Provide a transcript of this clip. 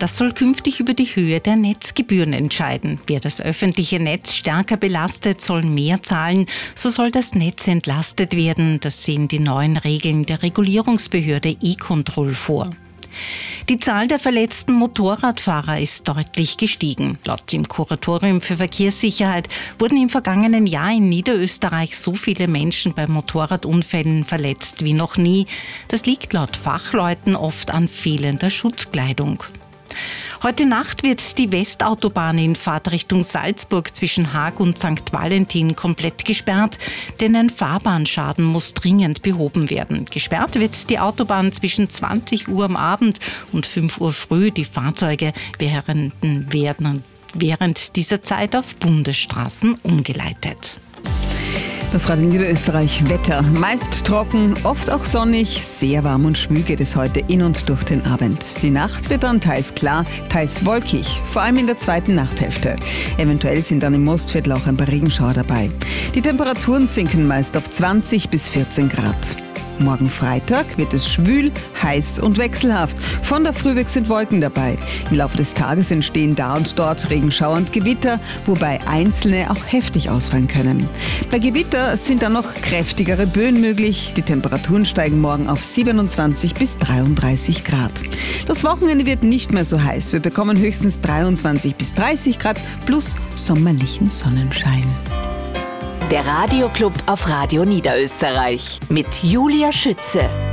Das soll künftig über die Höhe der Netzgebühren entscheiden. Wer das öffentliche Netz stärker belastet, soll mehr zahlen. So soll das Netz entlastet werden. Das sehen die neuen Regeln der Regulierungsbehörde E-Control vor. Die Zahl der verletzten Motorradfahrer ist deutlich gestiegen. Laut dem Kuratorium für Verkehrssicherheit wurden im vergangenen Jahr in Niederösterreich so viele Menschen bei Motorradunfällen verletzt wie noch nie. Das liegt laut Fachleuten oft an fehlender Schutzkleidung. Heute Nacht wird die Westautobahn in Fahrtrichtung Salzburg zwischen Haag und St. Valentin komplett gesperrt, denn ein Fahrbahnschaden muss dringend behoben werden. Gesperrt wird die Autobahn zwischen 20 Uhr am Abend und 5 Uhr früh. Die Fahrzeuge werden während dieser Zeit auf Bundesstraßen umgeleitet. Das Radio Niederösterreich Wetter. Meist trocken, oft auch sonnig, sehr warm und schwül geht es heute in und durch den Abend. Die Nacht wird dann teils klar, teils wolkig, vor allem in der zweiten Nachthälfte. Eventuell sind dann im Mostviertel auch ein paar Regenschauer dabei. Die Temperaturen sinken meist auf 20 bis 14 Grad. Morgen Freitag wird es schwül, heiß und wechselhaft. Von der Früh weg sind Wolken dabei. Im Laufe des Tages entstehen da und dort Regenschauer und Gewitter, wobei einzelne auch heftig ausfallen können. Bei Gewitter sind dann noch kräftigere Böen möglich. Die Temperaturen steigen morgen auf 27 bis 33 Grad. Das Wochenende wird nicht mehr so heiß. Wir bekommen höchstens 23 bis 30 Grad plus sommerlichen Sonnenschein. Der Radioclub auf Radio Niederösterreich mit Julia Schütze.